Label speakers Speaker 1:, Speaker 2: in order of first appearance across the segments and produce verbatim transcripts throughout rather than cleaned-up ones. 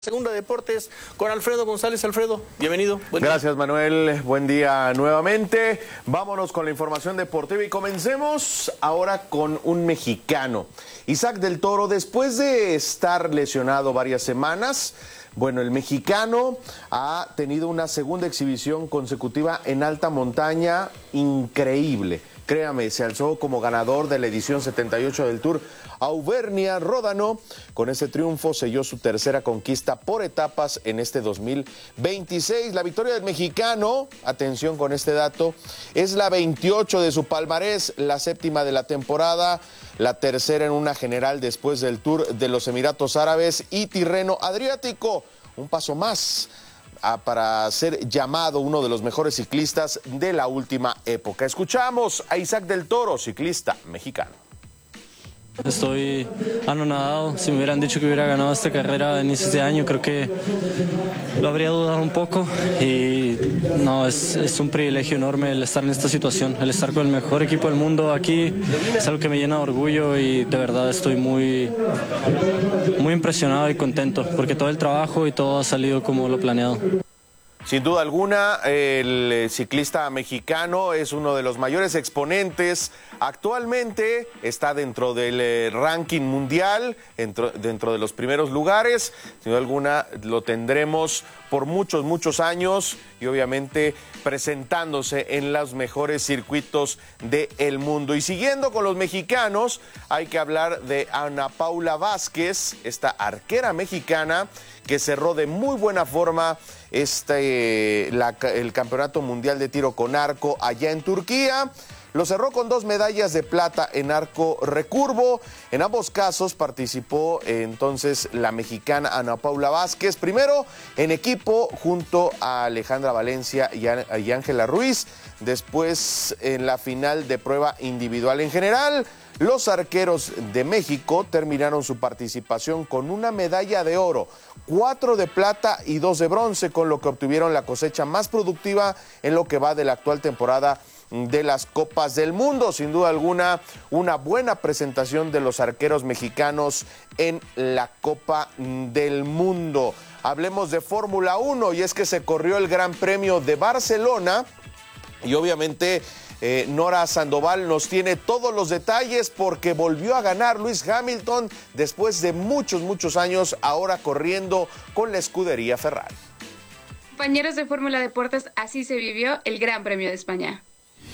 Speaker 1: Segunda Deportes con Alfredo González. Alfredo, bienvenido.
Speaker 2: Buen Gracias, Manuel. Buen día nuevamente. Vámonos con la información deportiva y comencemos ahora con un mexicano. Isaac del Toro, después de estar lesionado varias semanas, bueno, el mexicano ha tenido una segunda exhibición consecutiva en alta montaña increíble. Créame, se alzó como ganador de la edición setenta y ocho del Tour Auvernia Ródano. Con ese triunfo selló su tercera conquista por etapas en este dos mil veintiséis. La victoria del mexicano, atención con este dato, es la veintiocho de su palmarés, la séptima de la temporada, la tercera en una general después del Tour de los Emiratos Árabes y Tirreno Adriático. Un paso más para ser llamado uno de los mejores ciclistas de la última época. Escuchamos a Isaac del Toro, ciclista mexicano.
Speaker 3: Estoy anonadado. Si me hubieran dicho que hubiera ganado esta carrera a inicios de año, creo que lo habría dudado un poco. Y no, es, es un privilegio enorme el estar en esta situación, el estar con el mejor equipo del mundo aquí. Es algo que me llena de orgullo y de verdad estoy muy, muy impresionado y contento porque todo el trabajo y todo ha salido como lo planeado.
Speaker 2: Sin duda alguna, el ciclista mexicano es uno de los mayores exponentes. Actualmente está dentro del ranking mundial, dentro, dentro de los primeros lugares. Sin duda alguna lo tendremos por muchos, muchos años y obviamente presentándose en los mejores circuitos del mundo. Y siguiendo con los mexicanos, hay que hablar de Ana Paula Vázquez, esta arquera mexicana que cerró de muy buena forma este, la, el Campeonato Mundial de Tiro con Arco allá en Turquía. Lo cerró con dos medallas de plata en arco recurvo. En ambos casos participó eh, entonces la mexicana Ana Paula Vázquez, primero en equipo junto a Alejandra Valencia y Ángela Ruiz, después en la final de prueba individual. En general, los arqueros de México terminaron su participación con una medalla de oro, cuatro de plata y dos de bronce, con lo que obtuvieron la cosecha más productiva en lo que va de la actual temporada de las Copas del Mundo. Sin duda alguna, una buena presentación de los arqueros mexicanos en la Copa del Mundo. Hablemos de Fórmula uno y es que se corrió el Gran Premio de Barcelona y obviamente Eh, Nora Sandoval nos tiene todos los detalles porque volvió a ganar Lewis Hamilton después de muchos, muchos años, ahora corriendo con la escudería Ferrari.
Speaker 4: Compañeros de Fórmula Deportes, así se vivió el Gran Premio de España.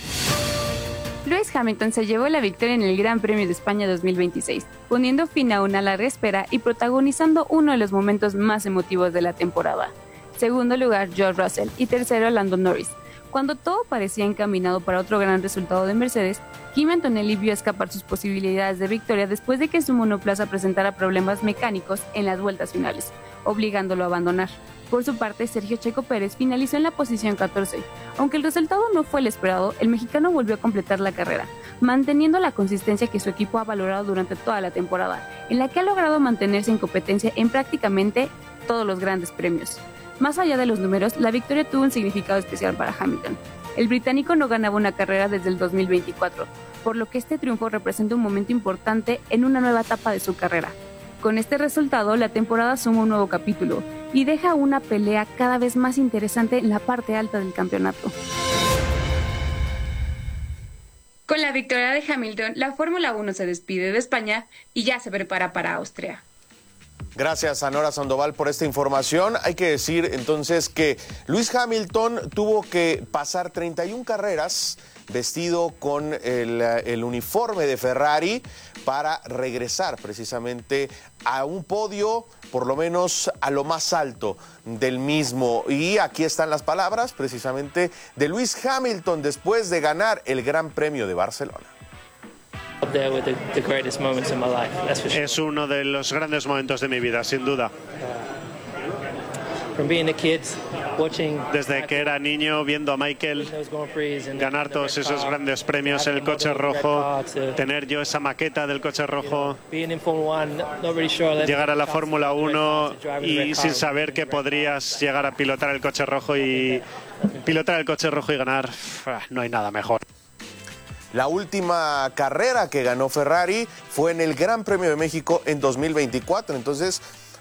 Speaker 4: Lewis Hamilton se llevó la victoria en el Gran Premio de España dos mil veintiséis, poniendo fin a una larga espera y protagonizando uno de los momentos más emotivos de la temporada. Segundo lugar, George Russell y tercero, Lando Norris. Cuando todo parecía encaminado para otro gran resultado de Mercedes, Kimi Antonelli vio escapar sus posibilidades de victoria después de que su monoplaza presentara problemas mecánicos en las vueltas finales, obligándolo a abandonar. Por su parte, Sergio Checo Pérez finalizó en la posición catorce. Aunque el resultado no fue el esperado, el mexicano volvió a completar la carrera, manteniendo la consistencia que su equipo ha valorado durante toda la temporada, en la que ha logrado mantenerse en competencia en prácticamente todos los grandes premios. Más allá de los números, la victoria tuvo un significado especial para Hamilton. El británico no ganaba una carrera desde el dos mil veinticuatro, por lo que este triunfo representa un momento importante en una nueva etapa de su carrera. Con este resultado, la temporada suma un nuevo capítulo y deja una pelea cada vez más interesante en la parte alta del campeonato. Con la victoria de Hamilton, la Fórmula uno se despide de España y ya se prepara para Austria.
Speaker 2: Gracias a Nora Sandoval por esta información. Hay que decir entonces que Lewis Hamilton tuvo que pasar treinta y una carreras vestido con el, el uniforme de Ferrari para regresar precisamente a un podio, por lo menos a lo más alto del mismo. Y aquí están las palabras precisamente de Lewis Hamilton después de ganar el Gran Premio de Barcelona.
Speaker 5: Es uno de los grandes momentos de mi vida, sin duda. Desde que era niño, viendo a Michael ganar todos esos grandes premios en el coche rojo, tener yo esa maqueta del coche rojo, llegar a la Fórmula uno y sin saber que podrías llegar a pilotar el coche rojo y pilotar el coche rojo y ganar, no hay nada mejor.
Speaker 2: La última carrera que ganó Ferrari fue en el Gran Premio de México en dos mil veinticuatro, entonces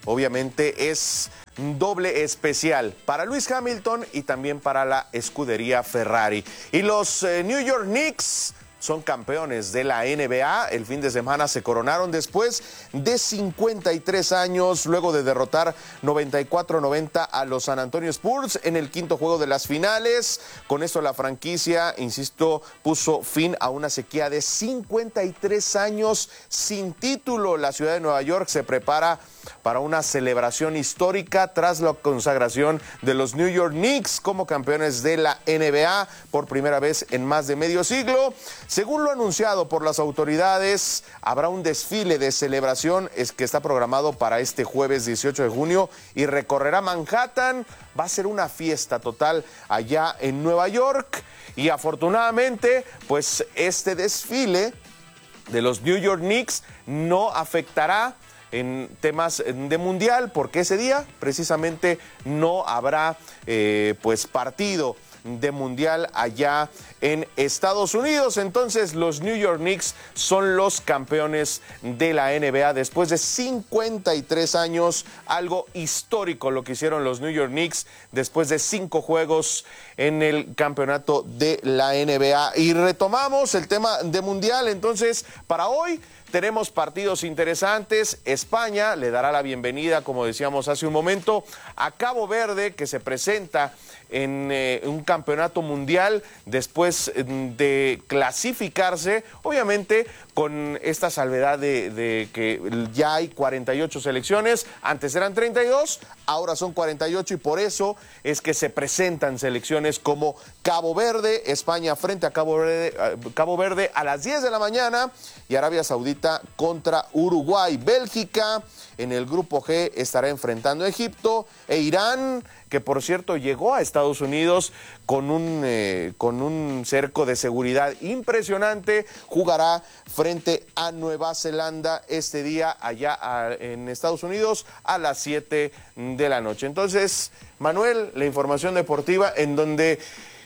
Speaker 2: obviamente es doble especial para Lewis Hamilton y también para la escudería Ferrari. Y los eh, New York Knicks son campeones de la N B A. El fin de semana se coronaron después de cincuenta y tres años, luego de derrotar noventa y cuatro a noventa a los San Antonio Spurs en el quinto juego de las finales. Con esto la franquicia, insisto, puso fin a una sequía de cincuenta y tres años sin título. La ciudad de Nueva York se prepara para una celebración histórica tras la consagración de los New York Knicks como campeones de la N B A por primera vez en más de medio siglo. Según lo anunciado por las autoridades, habrá un desfile de celebración que está programado para este jueves dieciocho de junio y recorrerá Manhattan. Va a ser una fiesta total allá en Nueva York y afortunadamente, pues este desfile de los New York Knicks no afectará en temas de mundial, porque ese día precisamente no habrá eh, pues partido de mundial allá en Estados Unidos. Entonces los New York Knicks son los campeones de la N B A después de cincuenta y tres años, algo histórico lo que hicieron los New York Knicks después de cinco juegos en el campeonato de la N B A. Y retomamos el tema de mundial. Entonces, para hoy tenemos partidos interesantes. España le dará la bienvenida, como decíamos hace un momento, a Cabo Verde, que se presenta en eh, un campeonato mundial después de clasificarse, obviamente con esta salvedad de, de que ya hay cuarenta y ocho selecciones. Antes eran treinta y dos, ahora son cuarenta y ocho, y por eso es que se presentan selecciones como Cabo Verde. España frente a Cabo Verde, Cabo Verde a las diez de la mañana, y Arabia Saudita contra Uruguay. Bélgica en el grupo G estará enfrentando a Egipto, e Irán, que por cierto llegó a Estados Unidos con un, eh, con un cerco de seguridad impresionante, jugará frente a Nueva Zelanda este día allá a, en Estados Unidos a las siete de la noche. Entonces, Manuel, la información deportiva en donde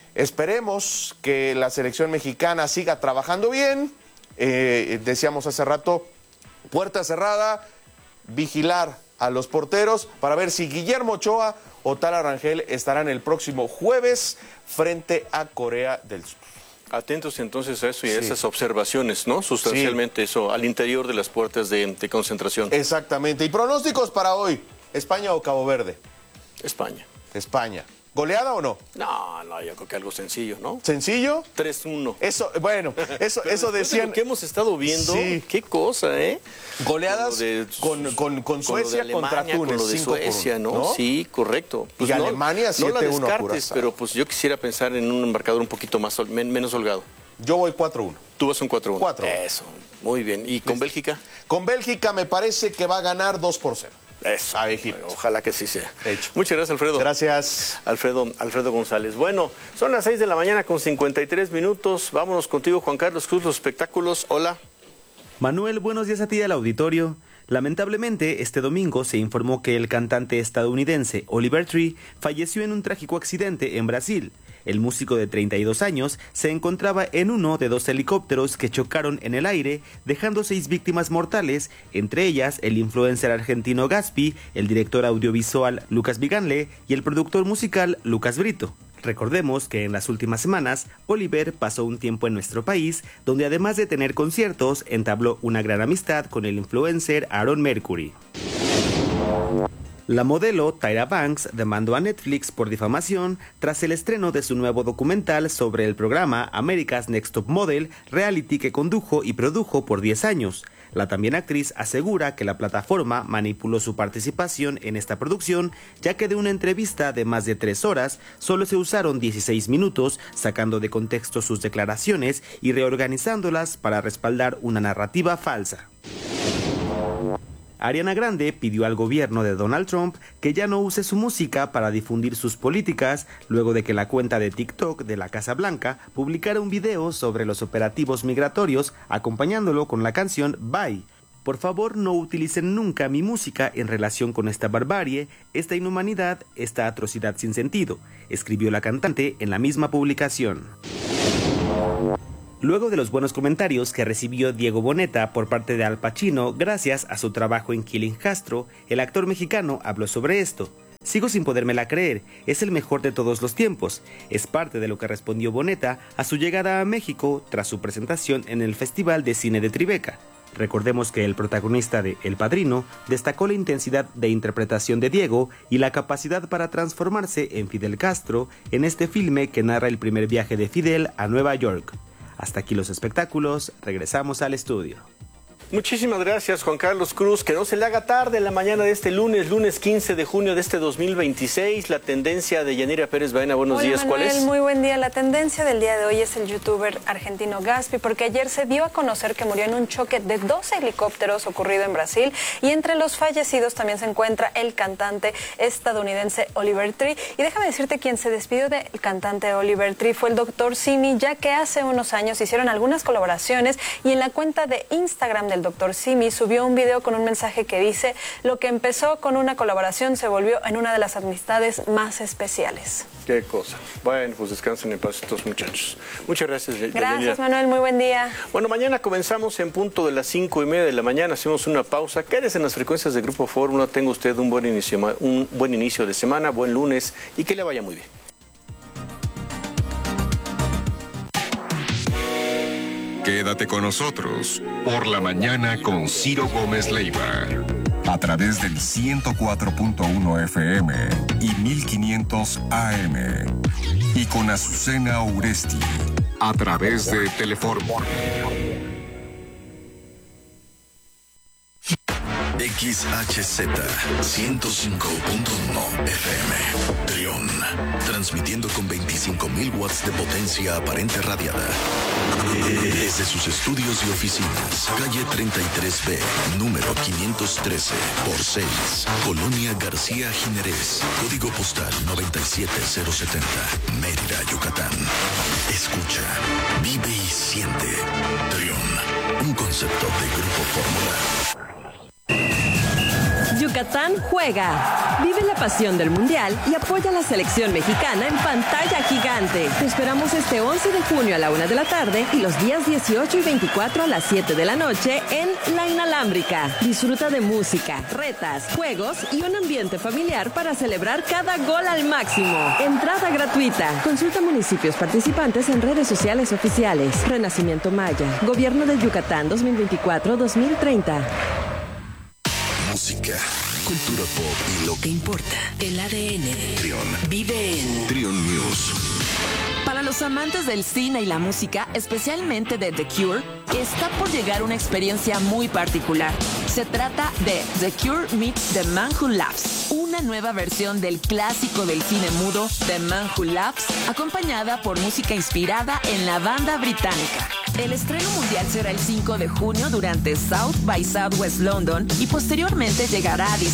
Speaker 2: esperemos que la selección mexicana siga trabajando bien. Eh, decíamos hace rato, puerta cerrada, vigilar a los porteros para ver si Guillermo Ochoa o Tala Rangel estarán el próximo jueves frente a Corea del Sur.
Speaker 1: Atentos entonces a eso y a
Speaker 2: Sí.
Speaker 1: esas observaciones, ¿no? Sustancialmente
Speaker 2: Sí.
Speaker 1: eso, al interior de las puertas de, de concentración.
Speaker 2: Exactamente. ¿Y pronósticos para hoy? ¿España o Cabo Verde?
Speaker 1: España.
Speaker 2: España. ¿Goleada o no?
Speaker 1: No, no, yo creo que algo sencillo, ¿no?
Speaker 2: ¿Sencillo?
Speaker 1: tres uno.
Speaker 2: Eso, bueno, eso,
Speaker 1: Pero
Speaker 2: eso
Speaker 1: después de
Speaker 2: decían.
Speaker 1: lo que hemos estado viendo,
Speaker 2: Sí.
Speaker 1: qué cosa, ¿eh?
Speaker 2: Goleadas
Speaker 1: Con lo de-
Speaker 2: con, con, con Suecia
Speaker 1: lo de
Speaker 2: contra
Speaker 1: Alemania,
Speaker 2: Túnez.
Speaker 1: con lo de
Speaker 2: cinco por uno,
Speaker 1: Suecia, ¿no? Sí, correcto.
Speaker 2: Y
Speaker 1: no,
Speaker 2: Alemania
Speaker 1: no
Speaker 2: siete
Speaker 1: la
Speaker 2: uno a
Speaker 1: descartes,
Speaker 2: Curazao.
Speaker 1: pero pues yo quisiera pensar en un marcador un poquito más hol- men- menos holgado.
Speaker 2: Yo voy cuatro uno.
Speaker 1: Tú vas un cuatro uno.
Speaker 2: cuatro uno.
Speaker 1: Eso, muy bien. ¿Y con
Speaker 2: Listo.
Speaker 1: Bélgica?
Speaker 2: Con Bélgica me parece que va a ganar dos por cero.
Speaker 1: Eso.
Speaker 2: A Egipto.
Speaker 1: Ojalá que sí sea.
Speaker 2: Hecho.
Speaker 1: Muchas gracias, Alfredo.
Speaker 2: Gracias.
Speaker 1: Alfredo, Alfredo González. Bueno, son las seis de la mañana con cincuenta y tres minutos. Vámonos contigo, Juan Carlos Cruz, los espectáculos. Hola.
Speaker 6: Manuel, buenos días a ti al auditorio. Lamentablemente, este domingo se informó que el cantante estadounidense Oliver Tree falleció en un trágico accidente en Brasil. El músico de treinta y dos años se encontraba en uno de dos helicópteros que chocaron en el aire, dejando seis víctimas mortales, entre ellas el influencer argentino Gaspi, el director audiovisual Lucas Viganle y el productor musical Lucas Brito. Recordemos que en las últimas semanas, Oliver pasó un tiempo en nuestro país, donde además de tener conciertos, entabló una gran amistad con el influencer Aaron Mercury. La modelo Tyra Banks demandó a Netflix por difamación tras el estreno de su nuevo documental sobre el programa America's Next Top Model, reality que condujo y produjo por diez años. La también actriz asegura que la plataforma manipuló su participación en esta producción, ya que de una entrevista de más de tres horas solo se usaron dieciséis minutos, sacando de contexto sus declaraciones y reorganizándolas para respaldar una narrativa falsa. Ariana Grande pidió al gobierno de Donald Trump que ya no use su música para difundir sus políticas, luego de que la cuenta de TikTok de la Casa Blanca publicara un video sobre los operativos migratorios, acompañándolo con la canción Bye. Por favor, no utilicen nunca mi música en relación con esta barbarie, esta inhumanidad, esta atrocidad sin sentido, escribió la cantante en la misma publicación. Luego de los buenos comentarios que recibió Diego Boneta por parte de Al Pacino gracias a su trabajo en Killing Castro, el actor mexicano habló sobre esto. Sigo sin podérmela creer, es el mejor de todos los tiempos. Es parte de lo que respondió Boneta a su llegada a México tras su presentación en el Festival de Cine de Tribeca. Recordemos que el protagonista de El Padrino destacó la intensidad de interpretación de Diego y la capacidad para transformarse en Fidel Castro en este filme que narra el primer viaje de Fidel a Nueva York. Hasta aquí los espectáculos, regresamos al estudio.
Speaker 1: Muchísimas gracias, Juan Carlos Cruz. Que no se le haga tarde la mañana de este lunes, lunes quince de junio de este dos mil veintiséis. La tendencia de Yanira Pérez Baena. Buenos
Speaker 7: Hola,
Speaker 1: días, ¿cuál
Speaker 7: Manuel,
Speaker 1: es?
Speaker 7: Muy buen día. La tendencia del día de hoy es el youtuber argentino Gaspi, porque ayer se dio a conocer que murió en un choque de dos helicópteros ocurrido en Brasil, y entre los fallecidos también se encuentra el cantante estadounidense Oliver Tree. Y déjame decirte, quien se despidió del cantante Oliver Tree fue el doctor Simi, ya que hace unos años hicieron algunas colaboraciones, y en la cuenta de Instagram del doctor Simi subió un video con un mensaje que dice: lo que empezó con una colaboración se volvió en una de las amistades más especiales.
Speaker 1: Qué cosa. Bueno, pues descansen en paz estos muchachos. Muchas gracias, Yanira.
Speaker 7: Gracias, Manuel. Muy buen día.
Speaker 1: Bueno, mañana comenzamos en punto de las cinco y media de la mañana. Hacemos una pausa. Quédese en las frecuencias de Grupo Fórmula. Tenga usted un buen inicio, un buen inicio de semana, buen lunes, y que le vaya muy bien.
Speaker 8: Quédate con nosotros por la mañana con Ciro Gómez Leiva. A través del ciento cuatro punto uno F M y mil quinientos A M. Y con Azucena Uresti. A través de Telefórmula.
Speaker 9: X H Z ciento cinco punto uno F M. Trión. Transmitiendo con veinticinco mil watts de potencia aparente radiada. Desde sus estudios y oficinas. Calle treinta y tres B, número quinientos trece por seis. Colonia García Jiménez. Código postal noventa y siete cero setenta. Mérida, Yucatán. Escucha, vive y siente. Trión. Un concepto de Grupo Fórmula.
Speaker 10: Yucatán juega. Vive la pasión del Mundial y apoya a la selección mexicana en pantalla gigante. Te esperamos este once de junio a la una de la tarde y los días dieciocho y veinticuatro a las siete de la noche en La Inalámbrica. Disfruta de música, retas, juegos y un ambiente familiar para celebrar cada gol al máximo. Entrada gratuita. Consulta municipios participantes en redes sociales oficiales. Renacimiento Maya. Gobierno de Yucatán dos mil veinticuatro a dos mil treinta.
Speaker 9: Música, cultura pop y lo que importa.
Speaker 11: El A D N.
Speaker 9: Trión.
Speaker 11: Vive en
Speaker 9: Trión News.
Speaker 11: Para los amantes del cine y la música, especialmente de The Cure, está por llegar una experiencia muy particular. Se trata de The Cure Meets The Man Who Laughs, una nueva versión del clásico del cine mudo The Man Who Laughs, acompañada por música inspirada en la banda británica. El estreno mundial será el cinco de junio durante South by Southwest London y posteriormente llegará a